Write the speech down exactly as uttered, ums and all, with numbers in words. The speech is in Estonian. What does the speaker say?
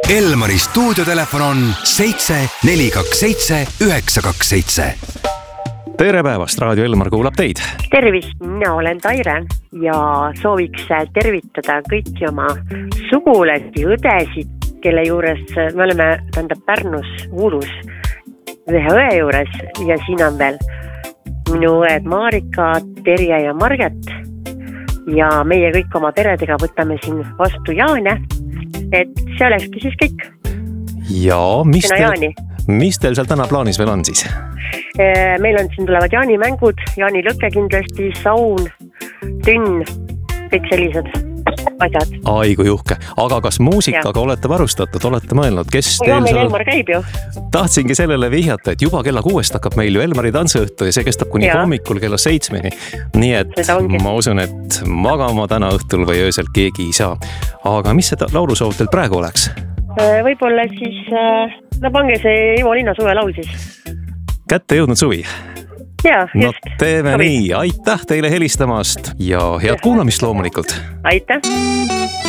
Elmari stuudiotelefon on seitse neli kaks seitse üheksa kaks seitse. Tere päevast, Raadio Elmar kuulab teid. Tervist, mina olen Taire ja sooviks tervitada kõiki oma sugulasi, õdesid, kelle juures me oleme tähendab Pärnus Uulus ühe õe juures ja siin on veel minu õed Marika, Terje ja Marget ja meie kõik oma peredega võtame siin vastu Jaane, et see olekski siis kõik. Ja mis Sina teil, Jaani. mis teil seal täna plaanis veel on siis? Meil on siin tulevad Jaani mängud, Jaani lõkke kindlasti, saun, tünn, kõik sellised asjad. Ai kui uhke, aga kas muusikaga ja. olete varustatud, olete mõelnud, kes ja, teil meil seal... Elmar käib ju. Tahtsingi sellele vihjata, et juba kella kuuest hakkab meil ju Elmari tantsuõhtu ja see kestab kuni ja. hommikul kella seitsmeni. Nii et ma usun, et magama täna õhtul või öösel keegi ei saa. Aga mis see laulusoov teil praegu oleks? Võib-olla siis, no pange see Ivo Linna suvelaul siis. Kätte jõudnud suvi. Ja, no just. teeme Sobi. nii, aitäh teile helistamast ja head ja. kuulamist loomulikult. Aitäh.